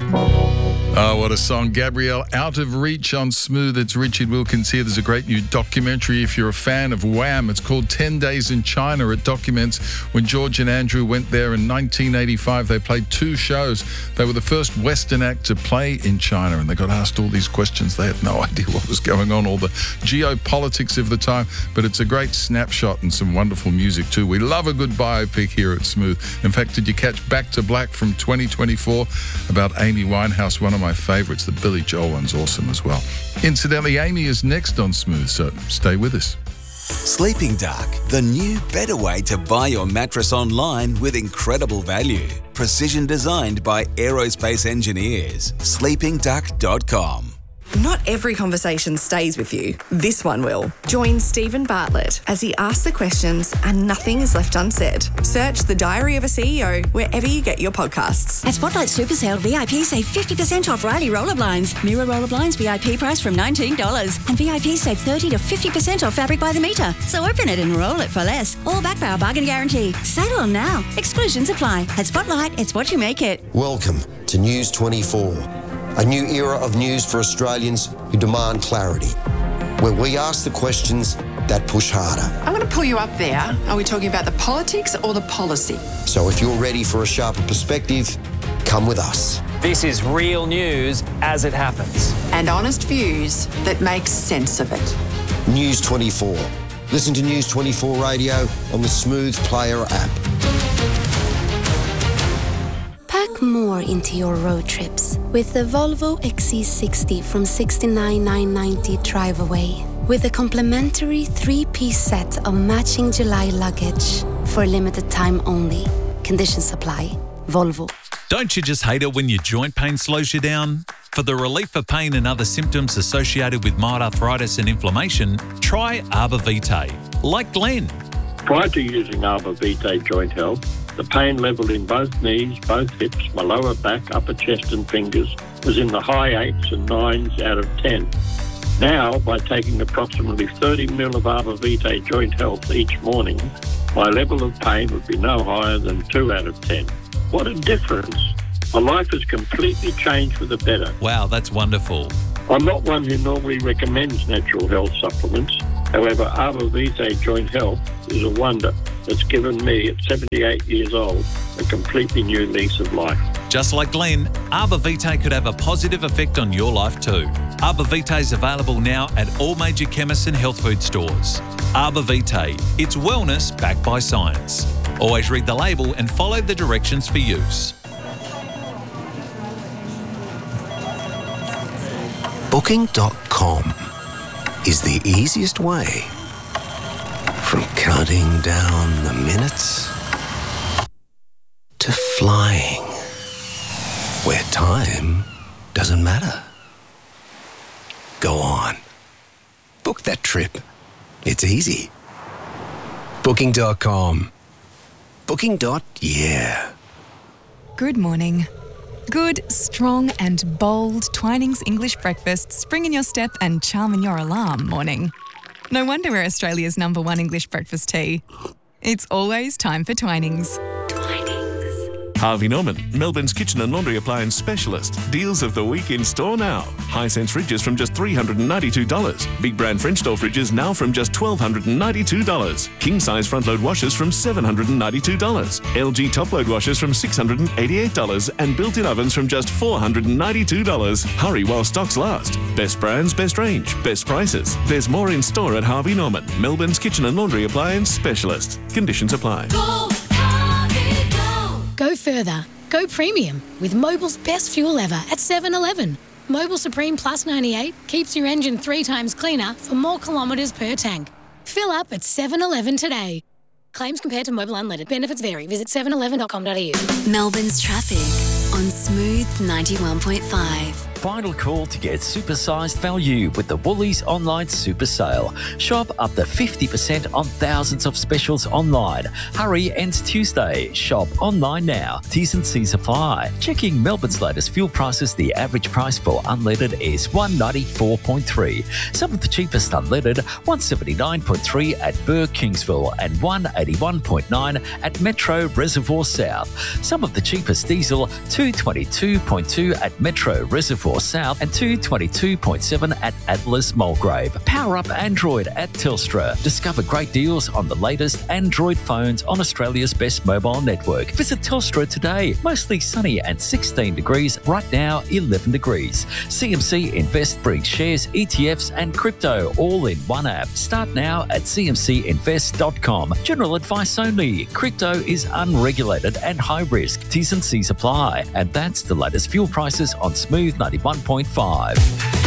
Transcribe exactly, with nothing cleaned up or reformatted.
Oh, what a song. Gabrielle, Out of Reach on Smooth. It's Richard Wilkins here. There's a great new documentary if you're a fan of Wham. It's called ten days in China. It documents when George and Andrew went there in nineteen eighty-five. They played two shows. They were the first Western act to play in China, and they got asked all these questions. They had no idea what was going on, all the geopolitics of the time. But it's a great snapshot and some wonderful music too. We love a good biopic here at Smooth. In fact, did you catch Back to Black from twenty twenty-four about Amy Winehouse? One of my favourites. The Billy Joel one's awesome as well. Incidentally, Amy is next on Smooth, so stay with us. Sleeping Duck, the new, better way to buy your mattress online with incredible value. Precision designed by aerospace engineers. sleeping duck dot com. Not every conversation stays with you. This one will. Join Stephen Bartlett as he asks the questions and nothing is left unsaid. Search The Diary of a C E O wherever you get your podcasts. At Spotlight Super Sale, V I P save fifty percent off Riley roller blinds. Mirror roller blinds V I P price from nineteen dollars. And V I P save thirty to fifty percent off fabric by the metre. So open it and roll it for less. All backed by our bargain guarantee. Sale on now. Exclusions apply. At Spotlight, it's what you make it. Welcome to News twenty-four. A new era of news for Australians who demand clarity, where we ask the questions that push harder. I'm going to pull you up there. Are we talking about the politics or the policy? So if you're ready for a sharper perspective, come with us. This is real news as it happens. And honest views that make sense of it. News twenty-four. Listen to News twenty-four Radio on the Smooth Player app. Pack more into your road trips with the Volvo X C sixty from sixty-nine thousand nine hundred ninety drive away with a complimentary three-piece set of matching July luggage for a limited time only. Conditions apply. Volvo. Don't you just hate it when your joint pain slows you down? For the relief of pain and other symptoms associated with mild arthritis and inflammation, try Arbor Vitae. Like Glenn. Prior to using Arbor Vitae Joint Health, the pain level in both knees, both hips, my lower back, upper chest and fingers was in the high eights and nines out of ten. Now, by taking approximately thirty mil of Arbor Vitae Joint Health each morning, my level of pain would be no higher than two out of ten. What a difference. My life has completely changed for the better. Wow, that's wonderful. I'm not one who normally recommends natural health supplements. However, Arbor Vitae Joint Health is a wonder that's given me, at seventy-eight years old, a completely new lease of life. Just like Glenn, Arbor Vitae could have a positive effect on your life too. Arbor Vitae is available now at all major chemists and health food stores. Arbor Vitae, it's wellness backed by science. Always read the label and follow the directions for use. Booking dot com is the easiest way from counting down the minutes to flying, where time doesn't matter. Go on. Book that trip. It's easy. Booking dot com. Booking. Yeah. Good morning. Good, strong and bold Twinings English breakfast, spring in your step and charm in your alarm morning. No wonder we're Australia's number one English breakfast tea. It's always time for Twinings. Harvey Norman, Melbourne's kitchen and laundry appliance specialist. Deals of the week in store now. Hisense fridges from just three hundred ninety-two dollars. Big brand French door fridges now from just one thousand two hundred ninety-two dollars. King size front load washers from seven hundred ninety-two dollars. L G top load washers from six hundred eighty-eight dollars. And built-in ovens from just four hundred ninety-two dollars. Hurry while stocks last. Best brands, best range, best prices. There's more in store at Harvey Norman, Melbourne's kitchen and laundry appliance specialist. Conditions apply. Go, Go further. Go premium with Mobil's best fuel ever at seven eleven. Mobil Supreme Plus ninety-eight keeps your engine three times cleaner for more kilometres per tank. Fill up at seven eleven today. Claims compared to Mobil Unleaded. Benefits vary. Visit seven eleven dot com dot a u. Melbourne's traffic on Smooth ninety-one point five. Final call to get supersized value with the Woolies Online Super Sale. Shop up to fifty percent on thousands of specials online. Hurry, ends Tuesday. Shop online now. T's and C's apply. Checking Melbourne's latest fuel prices, the average price for unleaded is one ninety-four point three. Some of the cheapest unleaded, one seventy-nine point three at Burr Kingsville and one eighty-one point nine at Metro Reservoir South. Some of the cheapest diesel, two two twenty-two point two at Metro Reservoir South and two twenty-two point seven at Atlas Mulgrave. Power up Android at Telstra. Discover great deals on the latest Android phones on Australia's best mobile network. Visit Telstra today. Mostly sunny and sixteen degrees. Right now, eleven degrees. C M C Invest brings shares, E T Fs and crypto all in one app. Start now at c m c invest dot com. General advice only. Crypto is unregulated and high risk. T's and C's apply. And that's the latest fuel prices on Smooth ninety-one point five.